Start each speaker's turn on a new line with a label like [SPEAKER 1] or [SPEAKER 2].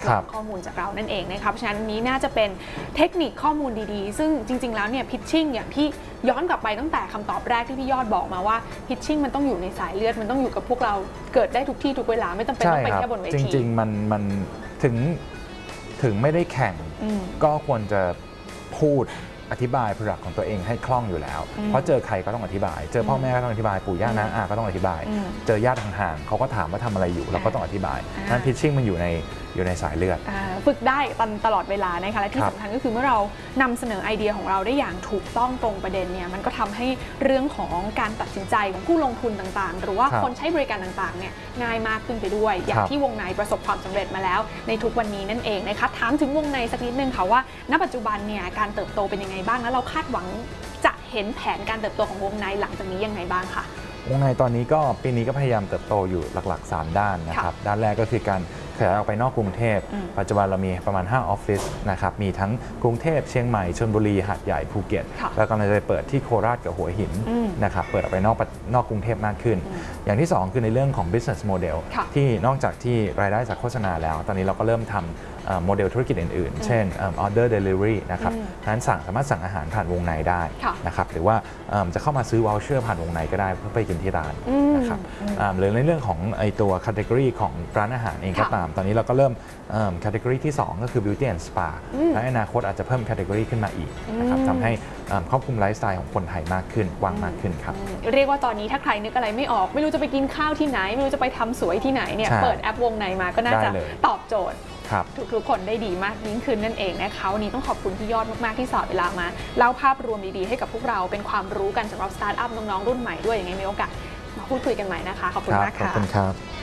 [SPEAKER 1] รับข้อมูลจากเรานั่นเองนะครับเพราะฉะนั้นนี้น่าจะเป็นเทคนิคข้อมูลดีๆซึ่งจริงๆแล้วเนี่ยพิชชิ่งอย่างที่ย้อนกลับไปตั้งแต่คำตอบแรกที่พี่ยอดบอกมาว่าพิชชิ่งมันต้องอยู่ในสายเลือดมันต้องอยู่กับพวกเราเกิดได้ทุกที่ทุกเวลาไม่ต้องเป็นต้องไปแค่บนเวที
[SPEAKER 2] จริงๆมันถึงไม่ได้แข่งก็ควรจะพูดอธิบาย product ของตัวเองให้คล่องอยู่แล้วเพราะเจอใครก็ต้องอธิบายเจอพ่อแม่ก็ต้องอธิบายปู่ย่าน้าอาก็ต้องอธิบายเจอญาติห่างๆเขาก็ถามว่าทำอะไรอยู่เราก็ต้องอธิบายนั้น pitching มันอยู่ในสายเลือด
[SPEAKER 1] ฝึกได้ตลอดเวลานะคะและที่สำคัญก็คือเมื่อเรานำเสนอไอเดียของเราได้อย่างถูกต้องตรงประเด็นเนี่ยมันก็ทำให้เรื่องของการตัดสินใจของผู้ลงทุนต่างๆหรือว่าคนใช้บริการต่างๆเนี่ยง่ายมากขึ้นไปด้วยอย่างที่วงในประสบความสำเร็จมาแล้วในทุกวันนี้นั่นเองนะคะถามถึงวงในสักนิดนึงค่ะว่าณปัจจุบันเนี่ยการเติบโตเป็นยังไงบ้างแล้วเราคาดหวังจะเห็นแผนการเติบโตของวงในหลังจากนี้ยังไงบ้างคะ
[SPEAKER 2] วงในตอนนี้ก็ปีนี้ก็พยายามเติบโตอยู่หลักๆ3ด้านนะครับด้านแรกก็คือการขยายออกไปนอกกรุงเทพปัจจุบันเรามีประมาณ5ออฟฟิศนะครับมีทั้งกรุงเทพเชียงใหม่ชลบุรีหาดใหญ่ภูเก็ตแล้วก็เราจะเปิดที่โคราชกับหัวหินนะครับเปิดออกไปนอกกรุงเทพมากขึ้นอย่างที่2คือในเรื่องของ business model ที่นอกจากที่รายได้จากโฆษณาแล้วตอนนี้เราก็เริ่มทำโมเดลธุรกิจอื่นๆเช่น order delivery นะครับนั้นสามารถสั่งอาหารผ่านวงในได้นะครับหรือว่าจะเข้ามาซื้อ voucher ผ่านวงในก็ได้เพื่อไปกินที่ร้านนะครับหรือในเรื่องของไอตัว category ของร้านอาหารเองก็ตามตอนนี้เราก็เริ่ม category ที่2ก็คือ beauty and spa และอนาคตอาจจะเพิ่ม category ขึ้นมาอีกนะครับทำให้ครอบคลุมไลฟ์สไตล์ของคนไทยมากขึ้นกว้างมากขึ้นครับ
[SPEAKER 1] เรียกว่าตอนนี้ถ้าใครนึกอะไรไม่ออกไม่รู้จะไปกินข้าวที่ไหนไม่รู้จะไปทำสวยที่ไหนเนี่ยเปิดแอปวงในมาก็น่าจะตอบโจทย์ทุกคนได้ดีมากยิ่งขึ้นนั่นเองนะคะวันนี้ต้องขอบคุณพี่ยอดมากๆที่สละเวลามาเล่าภาพรวมดีๆให้กับพวกเราเป็นความรู้กันสำหรับสตาร์ทอัพน้องๆรุ่นใหม่ด้วยอย่างไรมีโอกาสมาพูดคุยกันใหม่นะคะขอบคุณมากค่ะ
[SPEAKER 2] ขอบคุณครับ